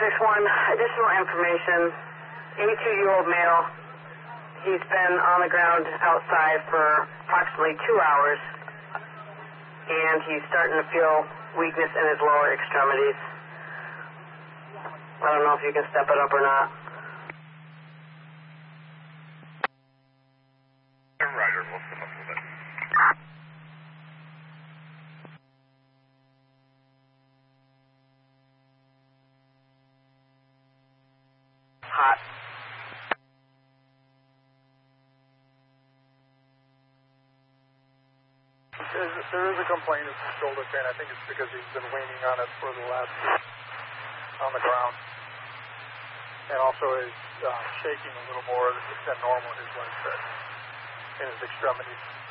1, additional information. 82-year-old male. He's been on the ground outside for approximately 2 hours, and he's starting to feel weakness in his lower extremities. I don't know if you can step it up or not. Roger, we'll step up a little bit. Hot. There is a complaint of shoulder pain. I think it's because he's been leaning on it for the last week on the ground. And also is shaking a little more than normal in his legs, in his extremities.